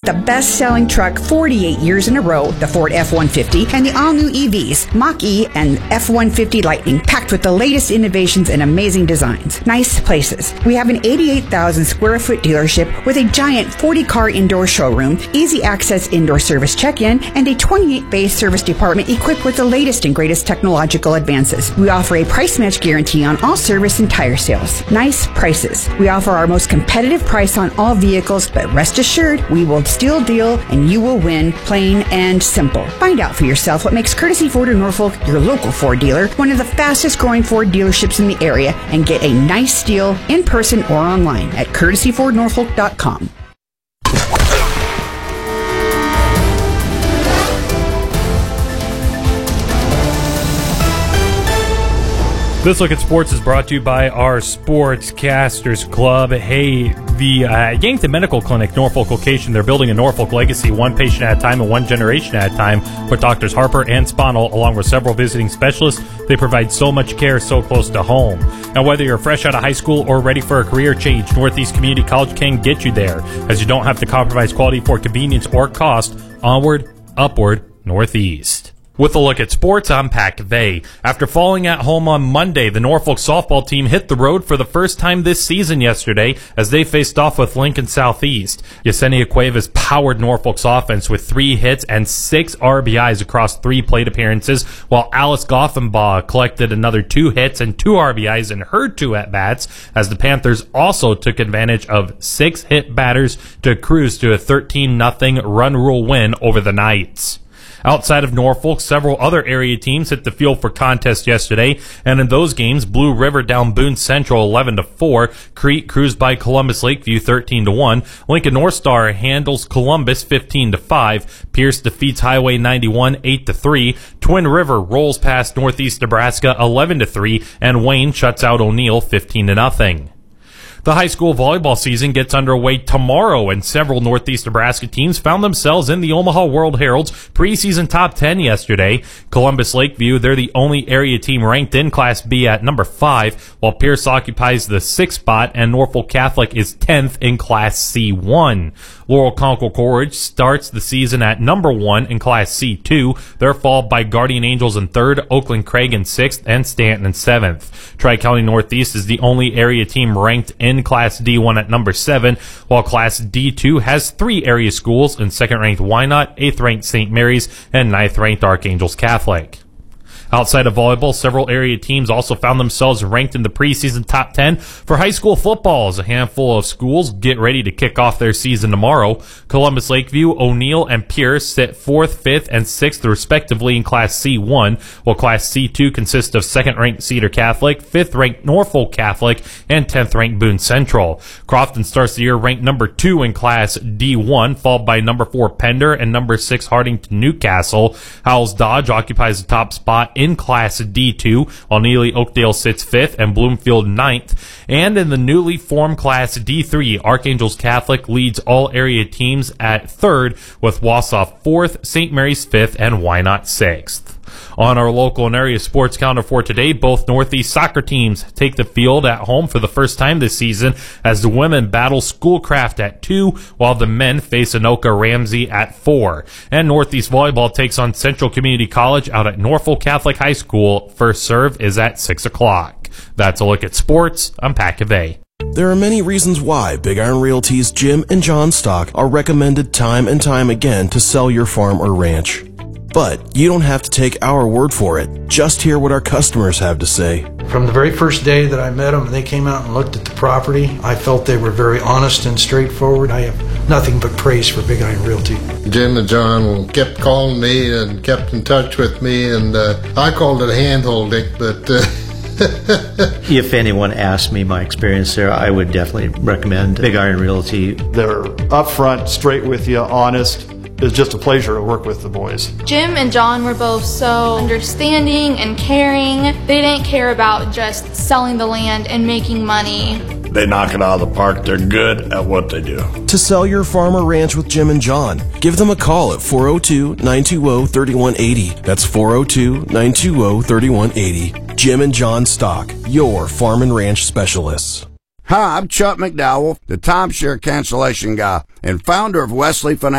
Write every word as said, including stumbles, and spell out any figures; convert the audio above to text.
the best-selling truck forty-eight years in a row, the Ford F one fifty, and the all-new E Vs, Mach-E and F one fifty Lightning, packed with the latest innovations and amazing designs. Nice places. We have an eighty-eight thousand square foot dealership with a giant forty car indoor showroom, easy access indoor service check-in, and a twenty-eight bay service department equipped with the latest and greatest technological advances. We offer a price match guarantee on all service and tire sales. Nice prices. We offer our most competitive price on all vehicles, but rest assured, we will still deal and you will win, plain and simple. Find out for yourself what makes Courtesy Ford of Norfolk your local Ford dealer, one of the fastest growing Ford dealerships in the area, and get a nice deal in person or online at courtesy ford norfolk dot com. This Look at Sports is brought to you by our Sportscasters Club. Hey, the uh, Yankton Medical Clinic, Norfolk location, they're building a Norfolk legacy, one patient at a time and one generation at a time, with Doctors Harper and Sponel, along with several visiting specialists. They provide so much care so close to home. And whether you're fresh out of high school or ready for a career change, Northeast Community College can get you there, as you don't have to compromise quality for convenience or cost. Onward, upward, Northeast. With a look at sports, I'm Pat Cavey. After falling at home on Monday, the Norfolk softball team hit the road for the first time this season yesterday as they faced off with Lincoln Southeast. Yesenia Cuevas powered Norfolk's offense with three hits and six R B Is across three plate appearances, while Alice Goffenbaugh collected another two hits and two R B Is in her two at-bats, as the Panthers also took advantage of six hit batters to cruise to a thirteen nothing run rule win over the Knights. Outside of Norfolk, several other area teams hit the field for contest yesterday, and in those games, Blue River down Boone Central eleven to four, Crete cruised by Columbus Lakeview thirteen to one, Lincoln North Star handles Columbus fifteen to five, Pierce defeats Highway ninety-one eight to three, Twin River rolls past Northeast Nebraska eleven to three, and Wayne shuts out O'Neill fifteen to nothing. The high school volleyball season gets underway tomorrow, and several Northeast Nebraska teams found themselves in the Omaha World Herald's preseason top ten yesterday. Columbus Lakeview, they're the only area team ranked in Class B at number five, while Pierce occupies the sixth spot, and Norfolk Catholic is tenth in Class C one. Laurel Concord starts the season at number one in Class C two. They're followed by Guardian Angels in third, Oakland Craig in sixth, and Stanton in seventh. Tri-County Northeast is the only area team ranked in in Class D one at number seven, while Class D two has three area schools in second-ranked Wynot, eighth-ranked Saint Mary's, and ninth-ranked Archangels Catholic. Outside of volleyball, several area teams also found themselves ranked in the preseason top ten for high school football, as a handful of schools get ready to kick off their season tomorrow. Columbus Lakeview, O'Neill, and Pierce sit fourth, fifth, and sixth respectively in Class C one, while Class C two consists of second-ranked Cedar Catholic, fifth-ranked Norfolk Catholic, and tenth-ranked Boone Central. Crofton starts the year ranked number two in Class D one, followed by number four Pender and number six Hardington Newcastle. Howells Dodge occupies the top spot in Class D two, while Neely Oakdale sits fifth and Bloomfield ninth. And in the newly formed Class D three, Archangels Catholic leads all area teams at third, with Wausau fourth, Saint Mary's fifth, and Wynot sixth. On our local and area sports calendar for today, both Northeast soccer teams take the field at home for the first time this season as the women battle Schoolcraft at two, while the men face Anoka Ramsey at four. And Northeast volleyball takes on Central Community College out at Norfolk Catholic High School. First serve is at six o'clock. That's a look at sports. I'm Pat Cavey. There are many reasons why Big Iron Realty's Jim and John stock are recommended time and time again to sell your farm or ranch. But you don't have to take our word for it. Just hear what our customers have to say. From the very first day that I met them and they came out and looked at the property, I felt they were very honest and straightforward. I have nothing but praise for Big Iron Realty. Jim and John kept calling me and kept in touch with me, and uh, I called it hand-holding, but... Uh, if anyone asked me my experience there, I would definitely recommend Big Iron Realty. They're upfront, straight with you, honest. It's just a pleasure to work with the boys. Jim and John were both so understanding and caring. They didn't care about just selling the land and making money. They knock it out of the park. They're good at what they do. To sell your farm or ranch with Jim and John, give them a call at four oh two, nine two oh, three one eight oh. That's four oh two, nine two oh, three one eight oh. Jim and John Stock, your farm and ranch specialists. Hi, I'm Chuck McDowell, the timeshare cancellation guy and founder of Wesley Financial.